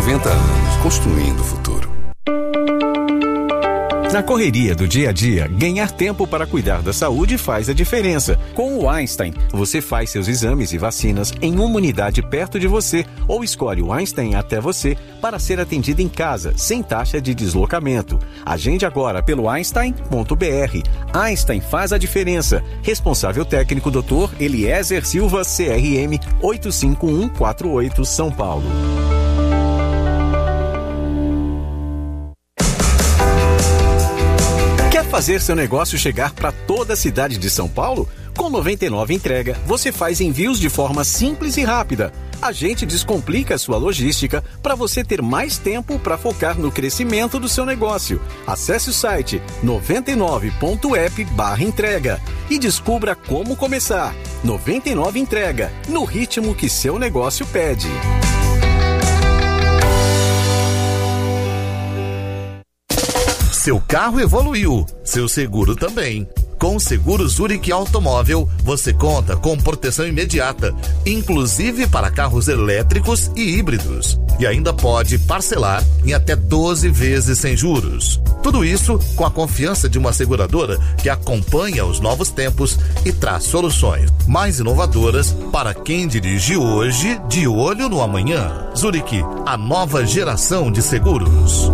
90 anos, construindo o futuro. Na correria do dia a dia, ganhar tempo para cuidar da saúde faz a diferença. Com o Einstein, você faz seus exames e vacinas em uma unidade perto de você ou escolhe o Einstein até você para ser atendido em casa, sem taxa de deslocamento. Agende agora pelo einstein.br. Einstein faz a diferença. Responsável técnico Dr. Eliezer Silva, CRM 85148, São Paulo. Fazer seu negócio chegar para toda a cidade de São Paulo? Com 99 Entrega, você faz envios de forma simples e rápida. A gente descomplica a sua logística para você ter mais tempo para focar no crescimento do seu negócio. Acesse o site 99.app/entrega e descubra como começar. 99 Entrega, no ritmo que seu negócio pede. Seu carro evoluiu, seu seguro também. Com o Seguro Zurich Automóvel, você conta com proteção imediata, inclusive para carros elétricos e híbridos. E ainda pode parcelar em até 12 vezes sem juros. Tudo isso com a confiança de uma seguradora que acompanha os novos tempos e traz soluções mais inovadoras para quem dirige hoje, de olho no amanhã. Zurich, a nova geração de seguros.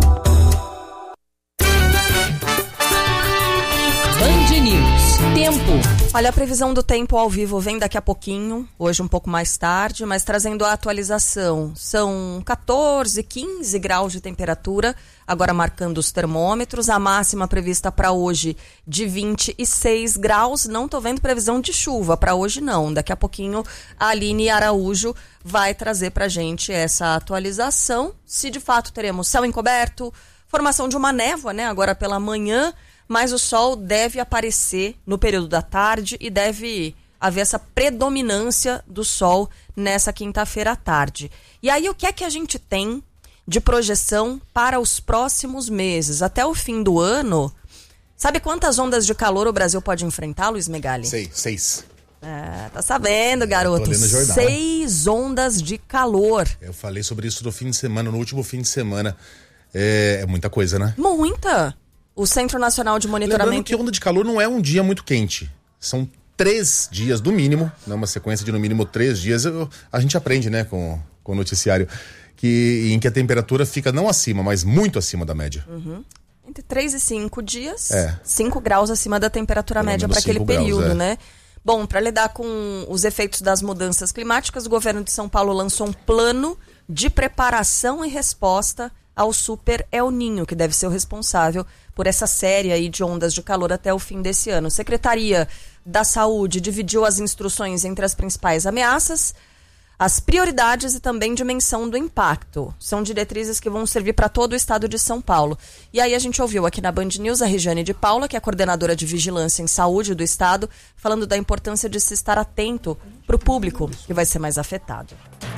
Tempo. Olha, a previsão do tempo ao vivo vem daqui a pouquinho, hoje um pouco mais tarde, mas trazendo a atualização. São 14, 15 graus de temperatura, agora marcando os termômetros. A máxima prevista para hoje de 26 graus. Não tô vendo previsão de chuva para hoje, não. Daqui a pouquinho a Aline Araújo vai trazer pra gente essa atualização. Se de fato teremos céu encoberto, formação de uma névoa, né, agora pela manhã, mas o sol deve aparecer no período da tarde e deve haver essa predominância do sol nessa quinta-feira à tarde. E aí, o que é que a gente tem de projeção para os próximos meses? Até o fim do ano, sabe quantas ondas de calor o Brasil pode enfrentar, Luiz Megali? 6. Tá sabendo, garoto? Tô lendo o jornal. 6 ondas de calor. Eu falei sobre isso no fim de semana, no último fim de semana. É muita coisa, né? Muita! O Centro Nacional de Monitoramento... Lembrando que onda de calor não é um dia muito quente. São 3 dias, no mínimo, né? Uma sequência de no mínimo 3 dias. A gente aprende, né, com o noticiário, em que a temperatura fica não acima, mas muito acima da média. Uhum. Entre 3 e 5 dias, 5 graus acima da temperatura média para aquele período, graus, né? Bom, para lidar com os efeitos das mudanças climáticas, o governo de São Paulo lançou um plano de preparação e resposta ao Super El Niño, que deve ser o responsável por essa série aí de ondas de calor até o fim desse ano. A Secretaria da Saúde dividiu as instruções entre as principais ameaças, as prioridades e também dimensão do impacto. São diretrizes que vão servir para todo o estado de São Paulo. E aí a gente ouviu aqui na Band News a Regiane de Paula, que é a coordenadora de Vigilância em Saúde do estado, falando da importância de se estar atento para o público que vai ser mais afetado.